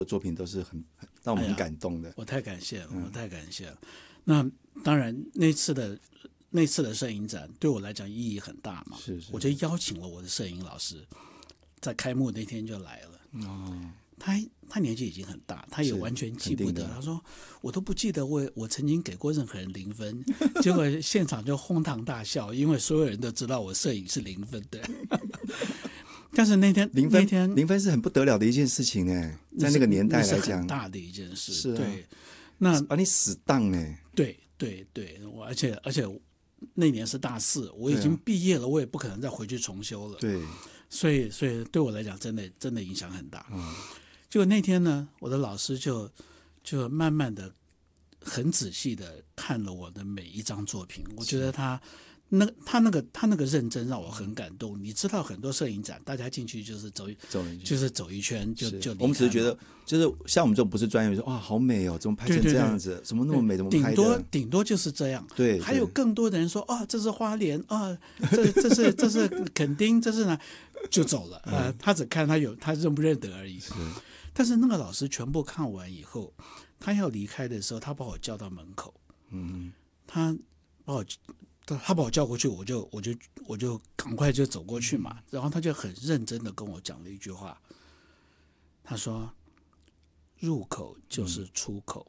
作品都是很让我们很感动的。 我太感谢了，我太感谢了。那当然，那次的摄影展对我来讲意义很大嘛， 是我就邀请了我的摄影老师，在开幕那天就来了。他年纪已经很大，他也完全记不得。他说我都不记得我曾经给过任何人0分，结果现场就哄堂大笑，因为所有人都知道我摄影是0分的。但是那天 0分是很不得了的一件事情呢，在那个年代来讲， 很大的一件事。 是啊， 对，那把你死当呢？ 对，而且那年是大4，我已经毕业了，我也不可能再回去重修了。 对， 所以对我来讲，真的影响很大。结果那天呢，我的老师就慢慢的、很仔细的看了我的每一张作品。我觉得他那个认真让我很感动。你知道，很多摄影展，大家进去就是走一圈就离开了。 我们只是觉得，就是像我们这种不是专业，说哇好美哦，怎么拍成这样子？怎么那么美？怎么拍的？ 顶多就是这样。 对， 还有更多的人说这是花莲这是垦丁，这是哪？就走了。他只看他认不认得而已。但是那个老师全部看完以后，他要离开的时候，他把我叫到门口。他把我叫过去，我就赶快就走过去嘛。然后他就很认真的跟我讲了一句话，他说：“入口就是出口。”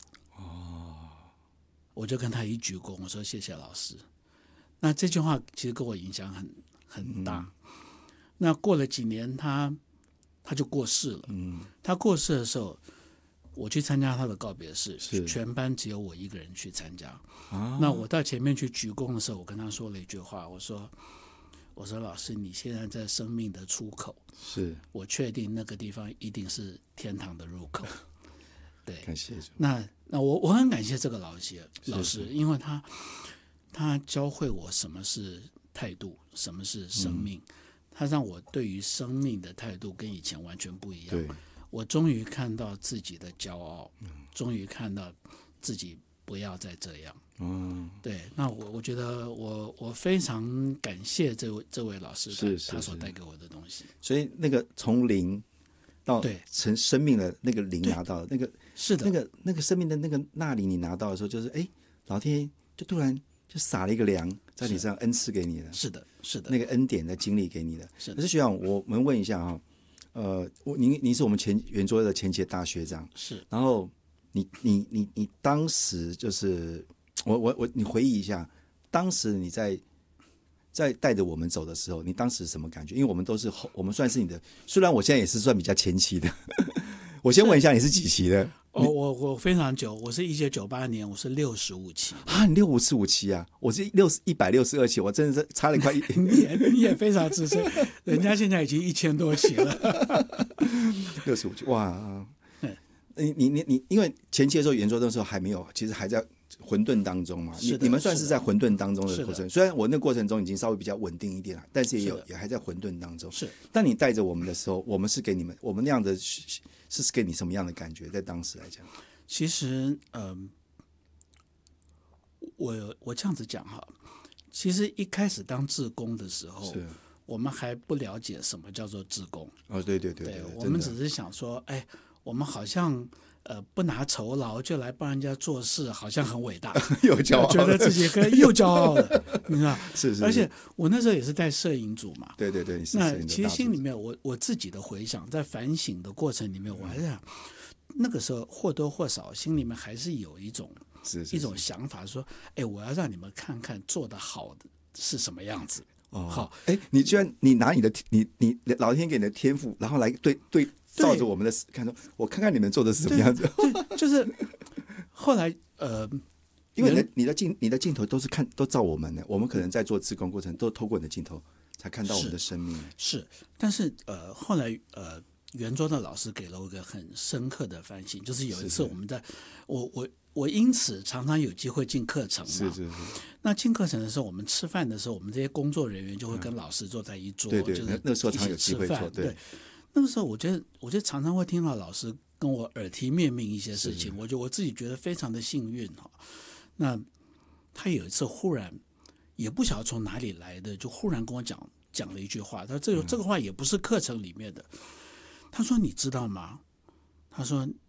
我就跟他一鞠躬，我说：“谢谢老师。”那这句话其实跟我影响很大。那过了几年，他就过世了。他过世的时候，我去参加他的告别式，全班只有我一个人去参加。那我到前面去鞠躬的时候，我跟他说了一句话，我说老师，你现在在生命的出口，我确定那个地方一定是天堂的入口。对， 感谢。 那我很感谢这个老师，因为他教会我什么是态度，什么是生命。他让我对于生命的态度跟以前完全不一样。我终于看到自己的骄傲，终于看到自己不要再这样。对，那我觉得我非常感谢这位老师，他所带给我的东西。 所以那个从零到成生命的那个零拿到那个是的， 那个生命的那个那里你拿到的时候，就是老天就突然就撒了一个粮在你身上，恩赐给你的。 是的， 那个恩典的经历给你的。 是的。 可是学长，我们问一下您是我们圆桌的前届大学长， 是。 然后你当时就是你回忆一下，当时你在带着我们走的时候，你当时什么感觉？因为我们算是你的，虽然我现在也是算比较前期的。我先问一下，你是几期的？ 我非常久，我是1998年，我是65期啊，你65期啊，我是162期，我真的是差了快你也非常资深，人家现在已经1000多期了。 65期，哇！你因为前期的时候圆桌的时候还没有，其实还在混沌当中嘛。你们算是在混沌当中的过程，虽然我那过程中已经稍微比较稳定一点了，但是也还在混沌当中。 是。 但你带着我们的时候，我们是给你们，我们那样的是给你什么样的感觉？在当时来讲， 其实我这样子讲哈，其实一开始当志工的时候，我们还不了解什么叫做志工。 对， 我们只是想说，我们好像不拿酬劳就来帮人家做事，好像很伟大， 又骄傲， 觉得自己又骄傲了，你知道？ 是。 而且我那时候也是带摄影组嘛， 对， 那其实心里面我自己的回想，在反省的过程里面，我还是想，那个时候或多或少心里面还是有一种想法，说，我要让你们看看做得好的是什么样子。好， 你居然拿你老天给你的天赋，然后来对照着我们的看说，我看看你们做的是什么样子。 对，就是后来因为你的镜头都照我们的，我们可能在做志工过程都透过你的镜头才看到我们的生命。 是，但是后来圆桌的老师给了我一个很深刻的反省，就是有一次我们在我因此常常有机会进课程嘛。 是。 那进课程的时候，我们吃饭的时候，我们这些工作人员就会跟老师坐在一桌， 对， 就是那时候常有机会做。 对，那个时候我觉得常常会听到老师跟我耳提面命一些事情，我自己觉得非常的幸运哈。那他有一次忽然也不晓得从哪里来的，就忽然跟我讲了一句话，他这个话也不是课程里面的。他说：“你知道吗？”他说：“